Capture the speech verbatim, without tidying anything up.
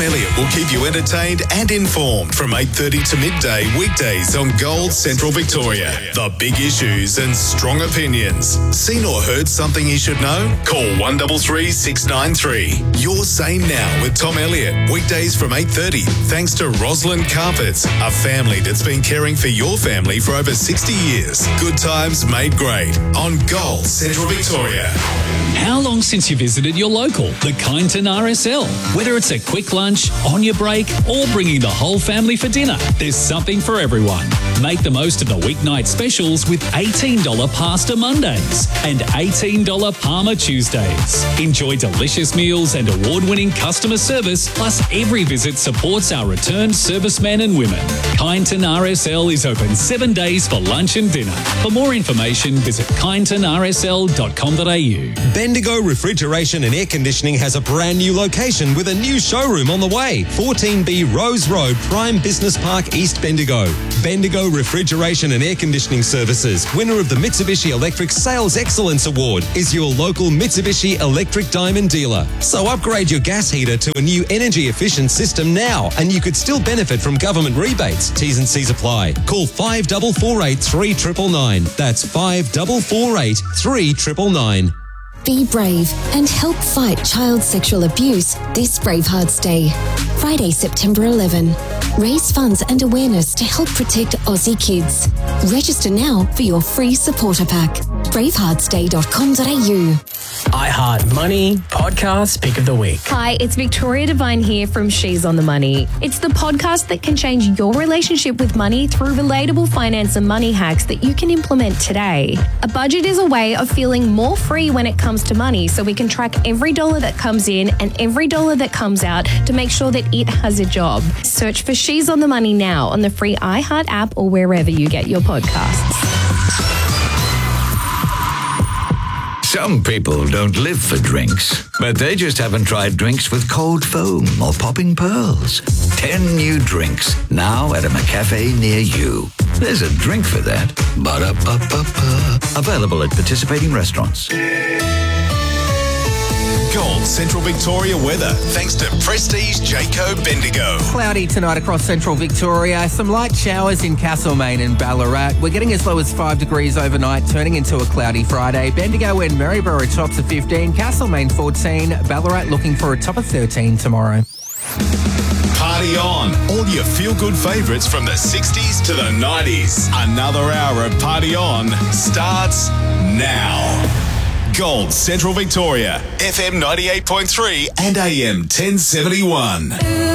Elliott will keep you entertained and informed from eight thirty to midday weekdays on Gold Central Victoria. The big issues and strong opinions. Seen or heard something you should know? Call one three three, six nine three. Your Say Now with Tom Elliott. Weekdays from eight thirty. Thanks to Roslyn Carpets, a family that's been caring for your family for over sixty years. Good times made great on Gold Central Victoria. How long since you visited your local, the Kyneton R S L? Whether it's a quick lunch, on your break, or bringing the whole family for dinner, there's something for everyone. Make the most of the weeknight specials with eighteen dollars Pasta Mondays and eighteen dollars Parma Tuesdays. Enjoy delicious meals and award-winning customer service, plus every visit supports our returned servicemen and women. Kyneton R S L is open seven days for lunch and dinner. For more information, visit kyneton r s l dot com dot a u. Bendigo Refrigeration and Air Conditioning has a brand new location with a new showroom on the way. fourteen B Rose Road, Prime Business Park, East Bendigo. Bendigo Refrigeration and Air Conditioning Services, winner of the Mitsubishi Electric Sales Excellence Award, is your local Mitsubishi Electric Diamond dealer. So upgrade your gas heater to a new energy efficient system now, and you could still benefit from government rebates. T's and C's apply. Call five four four eight, three nine nine nine. That's five four four eight, three nine nine nine. Be brave and help fight child sexual abuse this Bravehearts Day. Friday, September eleventh. Raise funds and awareness to help protect Aussie kids. Register now for your free supporter pack. bravehearts day dot com dot a u. iHeart Money Podcast Pick of the Week. Hi, it's Victoria Devine here from She's on the Money. It's the podcast that can change your relationship with money through relatable finance and money hacks that you can implement today. A budget is a way of feeling more free when it comes to money, so we can track every dollar that comes in and every dollar that comes out to make sure that it has a job. Search for She's on the Money now on the free iHeart app or wherever you get your podcasts. Some people don't live for drinks, but they just haven't tried drinks with cold foam or popping pearls. Ten new drinks, now at a McCafe near you. There's a drink for that. Ba-da-ba-ba-ba. Available at participating restaurants. Gold Central Victoria weather, thanks to Prestige Jayco Bendigo. Cloudy tonight across central Victoria. Some light showers in Castlemaine and Ballarat. We're getting as low as five degrees overnight, turning into a cloudy Friday. Bendigo and Maryborough tops of fifteen, Castlemaine fourteen, Ballarat looking for a top of thirteen tomorrow. Party on. All your feel-good favourites from the sixties to the nineties. Another hour of Party On starts now. Gold Central Victoria, F M ninety-eight point three and A M ten seventy-one.